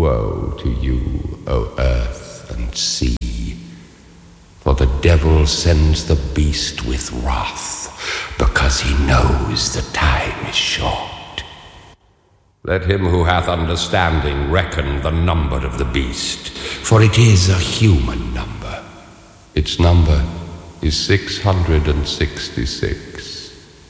Woe to you, O earth and sea, for the devil sends the beast with wrath, because he knows the time is short. Let him who hath understanding reckon the number of the beast, for it is a human number. Its number is 666.